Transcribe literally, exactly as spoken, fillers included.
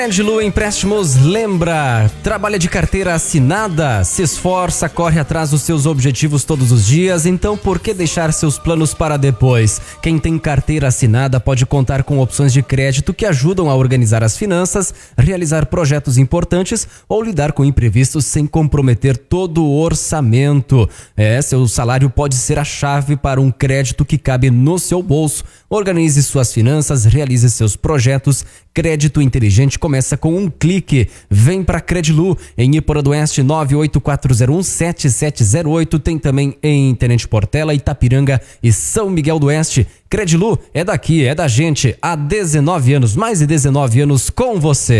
Credilu Empréstimos lembra, trabalha de carteira assinada, se esforça, corre atrás dos seus objetivos todos os dias, então por que deixar seus planos para depois? Quem tem carteira assinada pode contar com opções de crédito que ajudam a organizar as finanças, realizar projetos importantes ou lidar com imprevistos sem comprometer todo o orçamento. É, seu salário pode ser a chave para um crédito que cabe no seu bolso. Organize suas finanças, realize seus projetos. Crédito inteligente começa com um clique. Vem para Credilu em Iporã do Oeste nove oito quatro zero um sete sete zero oito. Tem também em Tenente Portela, Itapiranga e São Miguel do Oeste. Credilu é daqui, é da gente há dezenove anos, mais de dezenove anos com você.